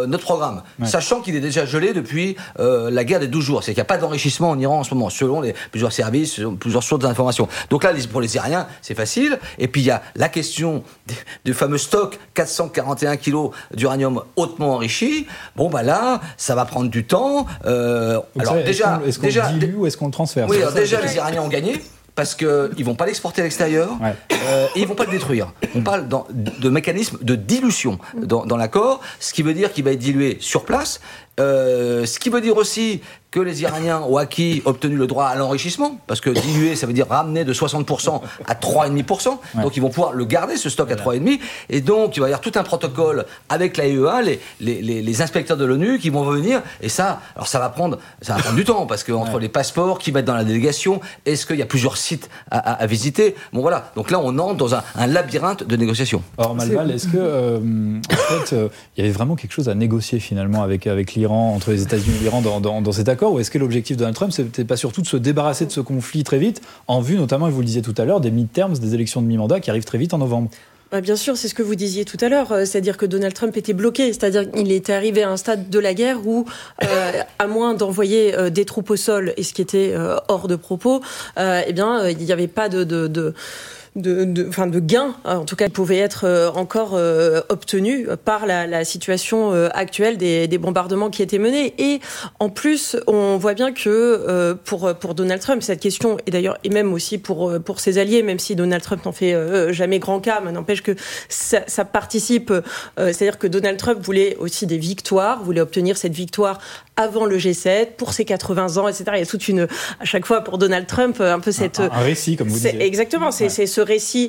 notre programme, sachant qu'il est déjà gelé depuis la guerre des 12 jours. C'est qu'il n'y a pas d'enrichissement en Iran en ce moment, selon plusieurs services, plusieurs sources d'informations. Donc là, pour les Iraniens, c'est facile. Et puis il y a la question du fameux stock 441 kilos d'uranium hautement enrichi. Bon, là, ça va prendre du temps. Alors est-ce qu'on le dilue ou est-ce qu'on le transfère? Oui, alors déjà, les Iraniens ont gagné. Parce qu'ils ne vont pas l'exporter à l'extérieur et ils ne vont pas le détruire. On parle de mécanisme de dilution dans l'accord, ce qui veut dire qu'il va être dilué sur place, ce qui veut dire aussi que les Iraniens ont obtenu le droit à l'enrichissement, parce que diluer, ça veut dire ramener de 60% à 3,5%, donc ils vont pouvoir le garder, ce stock à 3,5%, et donc il va y avoir tout un protocole avec l'AIEA, les inspecteurs de l'ONU qui vont venir, et ça va prendre du temps, parce qu'entre les passeports qui va être dans la délégation, est-ce qu'il y a plusieurs sites à visiter? Bon voilà, donc là on entre dans un labyrinthe de négociations. Alors Malval, est-ce que en fait, il y avait vraiment quelque chose à négocier finalement avec l'Iran, entre les États-Unis et l'Iran dans cet accord, ou est-ce que l'objectif de Donald Trump, c'était pas surtout de se débarrasser de ce conflit très vite, en vue notamment, et vous le disiez tout à l'heure, des midterms, des élections de mi-mandat qui arrivent très vite en novembre? Bien sûr, c'est ce que vous disiez tout à l'heure, c'est-à-dire que Donald Trump était bloqué, c'est-à-dire qu'il était arrivé à un stade de la guerre où, à moins d'envoyer des troupes au sol, et ce qui était hors de propos, il n'y avait pas de gains, en tout cas, pouvaient être encore obtenus par la situation actuelle des bombardements qui étaient menés. Et en plus, on voit bien que pour Donald Trump, cette question, et même aussi pour ses alliés, même si Donald Trump n'en fait jamais grand cas, mais n'empêche que ça participe, c'est-à-dire que Donald Trump voulait aussi des victoires, voulait obtenir cette victoire avant le G7, pour ses 80 ans, etc. Il y a toute à chaque fois pour Donald Trump, un peu cette... Un récit, comme vous disiez. Exactement, c'est ce récit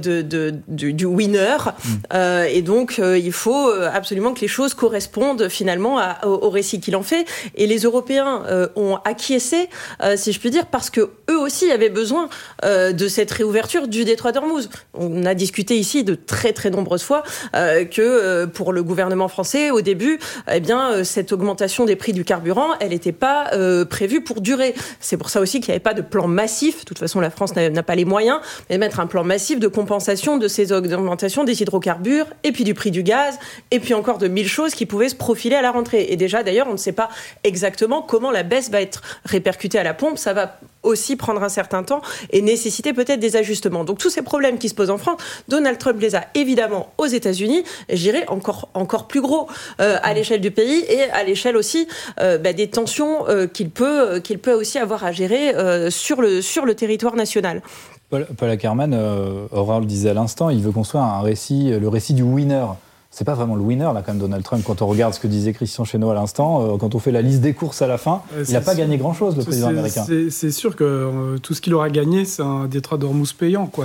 du winner. Et donc, il faut absolument que les choses correspondent finalement au récit qu'il en fait. Et les Européens ont acquiescé, si je puis dire, parce que eux aussi avaient besoin de cette réouverture du détroit d'Ormuz. On a discuté ici de très très nombreuses fois que pour le gouvernement français, au début, cette augmentation des prix du carburant, elle n'était pas prévue pour durer. C'est pour ça aussi qu'il n'y avait pas de plan massif. De toute façon, la France n'a pas les moyens, mais de mettre un plan massif de compensation de ces augmentations des hydrocarbures, et puis du prix du gaz, et puis encore de 1000 choses qui pouvaient se profiler à la rentrée. Et déjà, d'ailleurs, on ne sait pas exactement comment la baisse va être répercutée à la pompe. Ça va aussi prendre un certain temps et nécessiter peut-être des ajustements. Donc tous ces problèmes qui se posent en France, Donald Trump les a évidemment aux États-Unis, et je dirais encore plus gros à l'échelle du pays et à l'échelle aussi des tensions qu'il peut aussi avoir à gérer sur le territoire national. Paul Ackerman, Aurore le disait à l'instant, il veut construire le récit du winner. C'est pas vraiment le winner, là, quand même, Donald Trump, quand on regarde ce que disait Christian Chesneau à l'instant, quand on fait la liste des courses à la fin, il n'a pas gagné grand-chose, le président américain. C'est sûr que tout ce qu'il aura gagné, c'est un détroit d'Ormuz payant, quoi.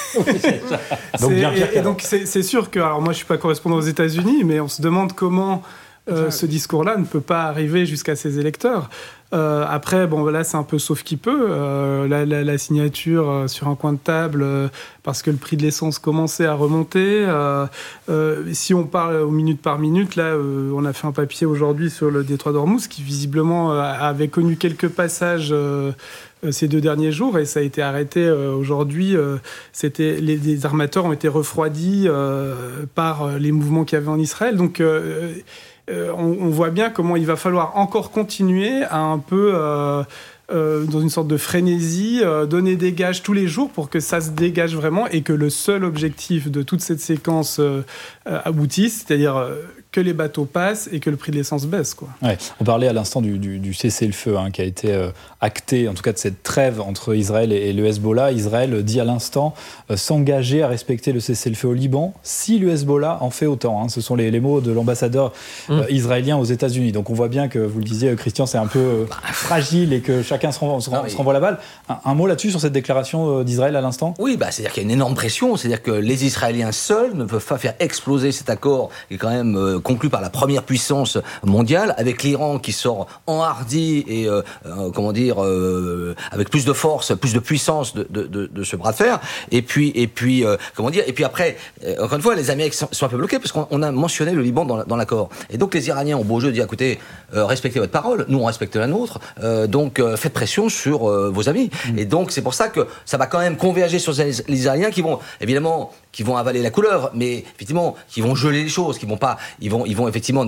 Donc bien pire. Et donc c'est sûr que, alors moi je suis pas correspondant aux États-Unis, mais on se demande comment ce discours-là ne peut pas arriver jusqu'à ses électeurs. Après, là, c'est un peu sauf qui peut. La signature sur un coin de table, parce que le prix de l'essence commençait à remonter. Si on parle au minute par minute, là, on a fait un papier aujourd'hui sur le détroit d'Ormuz, qui visiblement avait connu quelques passages ces 2 derniers jours, et ça a été arrêté aujourd'hui. Les armateurs ont été refroidis par les mouvements qu'il y avait en Israël. Donc, on voit bien comment il va falloir encore continuer à un peu, dans une sorte de frénésie, donner des gages tous les jours pour que ça se dégage vraiment, et que le seul objectif de toute cette séquence aboutisse, c'est-à-dire que les bateaux passent et que le prix de l'essence baisse, quoi. Ouais. On parlait à l'instant du cessez-le-feu qui a été acté, en tout cas de cette trêve entre Israël et le Hezbollah. Israël dit à l'instant s'engager à respecter le cessez-le-feu au Liban si le Hezbollah en fait autant. Ce sont les mots de l'ambassadeur israélien aux États-Unis. Donc on voit bien que, vous le disiez, Christian, c'est un peu fragile et que chacun se renvoie la balle. Un mot là-dessus sur cette déclaration d'Israël à l'instant ? Oui, c'est-à-dire qu'il y a une énorme pression. C'est-à-dire que les Israéliens seuls ne peuvent pas faire exploser cet accord qui est quand même conclu par la première puissance mondiale, avec l'Iran qui sort enhardi et avec plus de force, plus de puissance de ce bras de fer. Et puis après, encore une fois, les Américains sont un peu bloqués parce qu'on a mentionné le Liban dans l'accord. Et donc les Iraniens ont beau jeu de dire, écoutez, respectez votre parole, nous on respecte la nôtre, donc faites pression sur vos amis. Et donc c'est pour ça que ça va quand même converger sur les Israéliens qui vont évidemment avaler la couleur, mais effectivement qui vont geler les choses, ils vont effectivement